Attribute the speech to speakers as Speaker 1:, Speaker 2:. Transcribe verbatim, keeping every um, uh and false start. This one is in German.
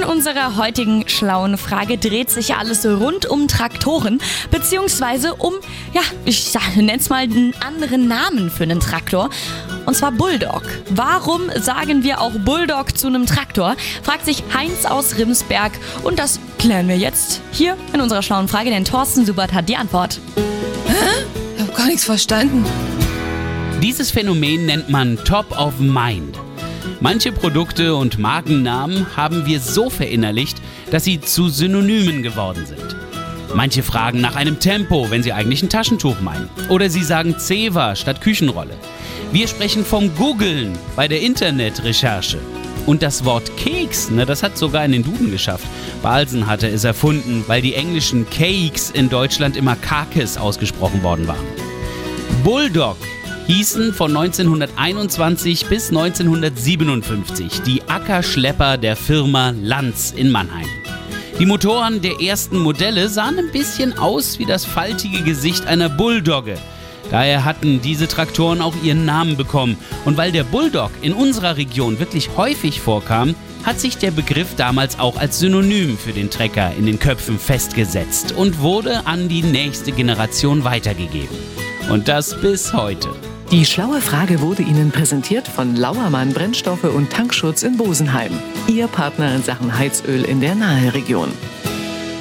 Speaker 1: In unserer heutigen schlauen Frage dreht sich ja alles rund um Traktoren, beziehungsweise um, ja, ich nenne es mal einen anderen Namen für einen Traktor, und zwar Bulldog. Warum sagen wir auch Bulldog zu einem Traktor, fragt sich Heinz aus Rimsberg, und das klären wir jetzt hier in unserer schlauen Frage, denn Thorsten Subert hat die Antwort.
Speaker 2: Hä? Ich hab gar nichts verstanden.
Speaker 3: Dieses Phänomen nennt man Top of Mind. Manche Produkte und Markennamen haben wir so verinnerlicht, dass sie zu Synonymen geworden sind. Manche fragen nach einem Tempo, wenn sie eigentlich ein Taschentuch meinen. Oder sie sagen Zewa statt Küchenrolle. Wir sprechen vom Googlen bei der Internetrecherche. Und das Wort Keks, ne, das hat sogar in den Duden geschafft. Balsen hatte es erfunden, weil die englischen Cakes in Deutschland immer Kakes ausgesprochen worden waren. Bulldog hießen von neunzehnhunderteinundzwanzig bis neunzehnhundertsiebenundfünfzig die Ackerschlepper der Firma Lanz in Mannheim. Die Motoren der ersten Modelle sahen ein bisschen aus wie das faltige Gesicht einer Bulldogge. Daher hatten diese Traktoren auch ihren Namen bekommen. Und weil der Bulldog in unserer Region wirklich häufig vorkam, hat sich der Begriff damals auch als Synonym für den Trecker in den Köpfen festgesetzt und wurde an die nächste Generation weitergegeben. Und das bis heute.
Speaker 4: Die schlaue Frage wurde Ihnen präsentiert von Lauermann Brennstoffe und Tankschutz in Bosenheim. Ihr Partner in Sachen Heizöl in der Naheregion.